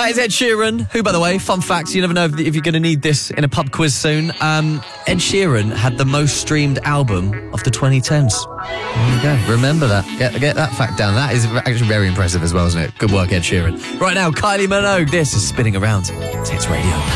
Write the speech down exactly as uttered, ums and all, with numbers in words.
That is Ed Sheeran, who, by the way, fun fact, you never know if, if you're going to need this in a pub quiz soon. Um, Ed Sheeran had the most streamed album of the twenty tens. There you go. Remember that. Get, get that fact down. That is actually very impressive as well, isn't it? Good work, Ed Sheeran. Right now, Kylie Minogue. This is Spinning Around. It's Radio.